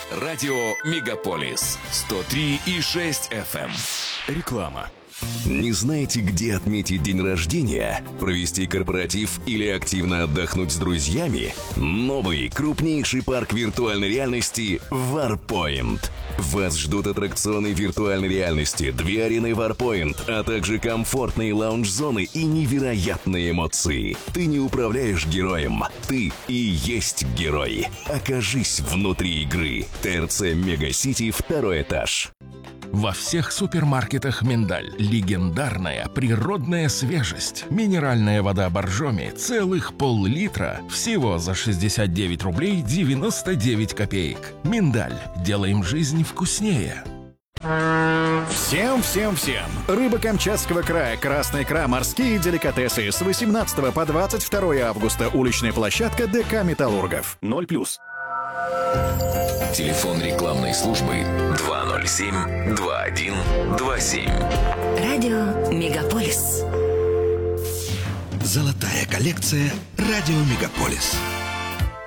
Радио Мегаполис 103,6 FM. Реклама. Не знаете, где отметить день рождения, провести корпоратив или активно отдохнуть с друзьями? Новый, крупнейший парк виртуальной реальности Warpoint. Вас ждут аттракционы виртуальной реальности, 2 арены Warpoint, а также комфортные лаунж-зоны и невероятные эмоции. Ты не управляешь героем, ты и есть герой. Окажись внутри игры. ТРЦ Мегасити, 2-й этаж. Во всех супермаркетах «Миндаль» легендарная природная свежесть. Минеральная вода «Боржоми» целых пол-литра всего за 69 рублей 99 копеек. «Миндаль». Делаем жизнь вкуснее. Всем! Рыба Камчатского края, красная икра, морские деликатесы с 18 по 22 августа. Уличная площадка ДК «Металлургов». 0+. Телефон рекламной службы 207-2127. Радио Мегаполис. Золотая коллекция «Радио Мегаполис».